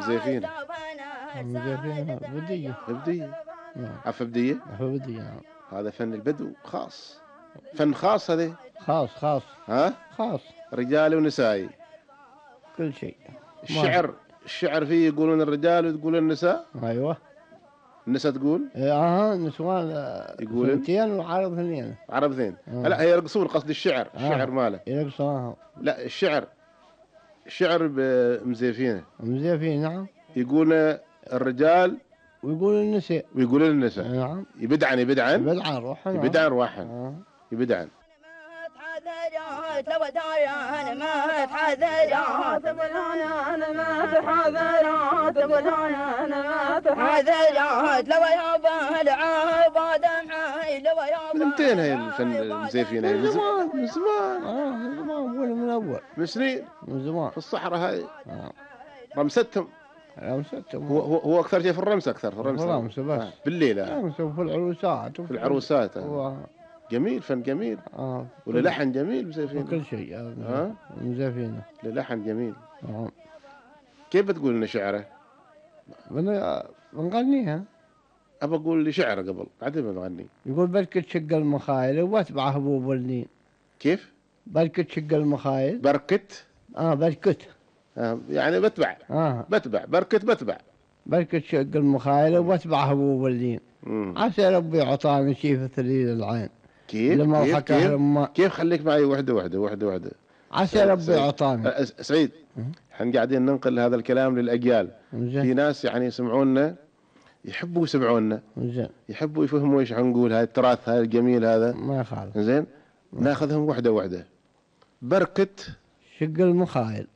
مزيفينه. مزيفينه بدية. بدية. نعم. عف بدية. عف بدية. نعم. هذا فن البدو خاص. فن خاص هذا. خاص. ها؟ خاص. رجالي ونسائي. كل شيء. الشعر فيه يقولون الرجال وتقولون النساء. ايوه. النساء تقول؟ نسوان يقولون ثنتين وعرب ثنين. عرب اثنين. لا هي يرقصون قصد الشعر. الشعر ماله. يرقصون. لا الشعر مزيفينه. نعم. يقول الرجال ويقول النساء. نعم. يبدعن روحا. يبدعن. لو داري ما تحذرات انا ما تحذرات انا ما تحذرات لو يابا العباد معي لو يابا. من متين هي الفن المزيفين هاي؟ من زمان. من اول. من سنين. من زمان. في الصحراء هاي. رمستهم. هو اكثر شيء في الرمس. في الرمس بس. بالليل. في العروسات. في العروسات. جميل. فن جميل. وللحن جميل مزيفين. وكل شيء. مزيفينه. للحن جميل. كيف بتقول لنا شعره؟ بنغنيها. ابى اقول لي شعره قبل بعدين بنغني. يقول بركة شق المخايل واتبع هبوب النين. كيف؟ بركة شق المخايل. بركة. بركة. يعني بتبع. بتبع. بركة شق المخايل واتبع هبوب النين. عسى ربي عطاني شيفة ثليل العين. كيف خليك معي وحده. عسى ربي عطاني. سعيد احنا قاعدين ننقل هذا الكلام للأجيال. في ناس يعني يسمعونا يحبوا يسمعونا. يحبوا يفهموا ايش حنقول. هاي التراث هاي الجميل هذا ما يخالف. زين ناخذهم وحده. بركة شق المخايل.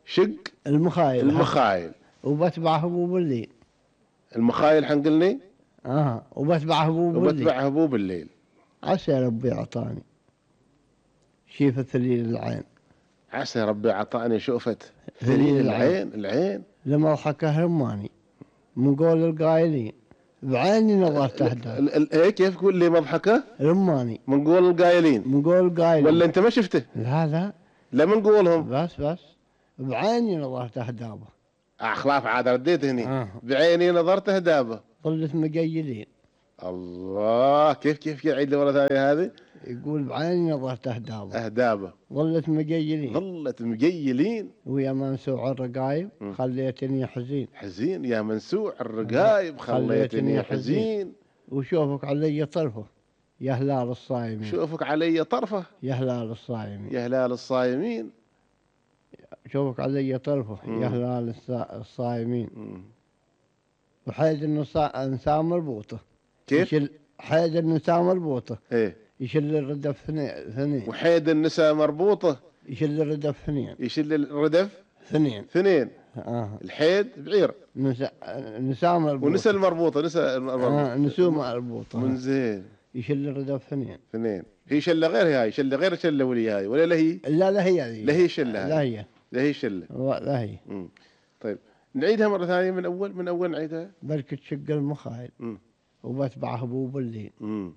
المخايل وبتبع هبوب الليل. المخايل حنقلني. وبتبع هبوب الليل. عسى ربي عطاني شيفة ثليل العين. عسى ربي عطاني شوفة ثليل العين. لما ضحكه رماني من قول القايلين بعيني نظرت أهدى. كيف تقول لي مضحكه رماني من قول القايلين؟ ولا انت ما شفته؟ لا من قولهم بس بعيني نظرت أهدابه. خلاف عاد رديت هني. بعيني نظرت أهدابه. ظلت مقيلين. الله كيف يعيد لي مرة ثانية هذه؟ يقول بعيني نظرت أهدابه. ظلت مقيلين. ويا منسوع الرقايب خليتني حزين يا منسوع الرقايب خليتني حزين. وشوفك علي طرفه يا هلال الصايمين. شوفك علي طرفه يا هلال الصايمين. شوفك علي طرفه يا هلال الصايمين. وحيد النساء مربوطه. كيف؟ حيد النساء مربوطه. ايه يشل الردف ثنين. وحيد النساء مربوطه. يشل الردف ثنين. الحيد بعير. نساء مربوطه. ونساء المربوطه. نسوء مربوطه. من زين. يشل الردف ثنين. هي شله غير هاي. شله غير شله ولي هاي ولا لهي؟ لا هي هذه. لهي شله هاي. لا هي شله. لا هي. طيب نعيدها مرة ثانية من أول نعيدها. بركة شق المخايل وبتبع هبوب الليل.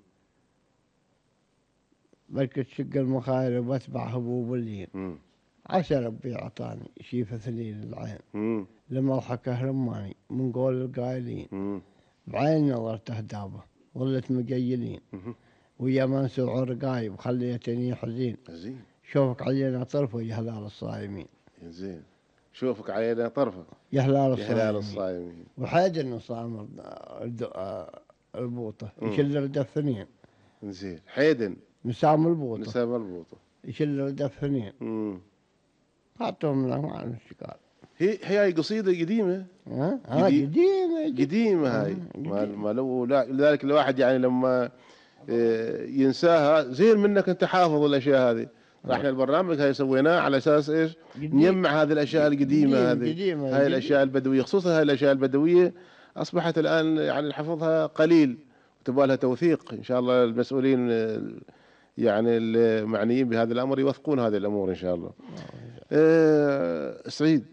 بركة شق المخايل وبتبع هبوب الليل. عسى ربي عطاني شيفة ثليل العين. لما ضحكه رماني من قول القايلين. بعين نظرت أهدابه ظلت مقيلين. ويا منسوع الرقايب خليتني حزين. شوفك علينا طرفه يا هلال الصايمين. زين. شوفك علينا طرفه يا هلال الصايمين. وحاجة النصام البوطة يشل ردف ثنين. زين. حيدن نسام البوطة يشل ردف ثنين. حطهم له مع الشكال. هي قصيدة قديمة. قديمة هاي. ما لو لذلك الواحد يعني لما ينساها زين منك انت حافظ الاشياء هذه. احنا البرنامج هاي سويناه على اساس ايش؟ نجمع هذه الاشياء القديمه هذه. هاي الاشياء البدويه خصوصا هاي الاشياء البدويه اصبحت الان يعني حفظها قليل وتبغى لها توثيق. ان شاء الله المسؤولين يعني المعنيين بهذا الامر يوثقون هذه الامور ان شاء الله. سعيد.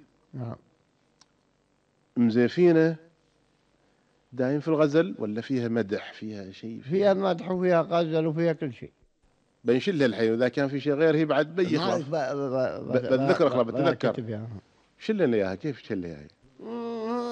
مزيفينه دايم في الغزل ولا فيها مدح؟ فيها شيء؟ فيها مدح وفيها غزل وفيها كل شيء. بنشلها الحين واذا كان في شيء غير هي بعد بيخلص. بتذكر. شلنا اياها. كيف تشلها هي؟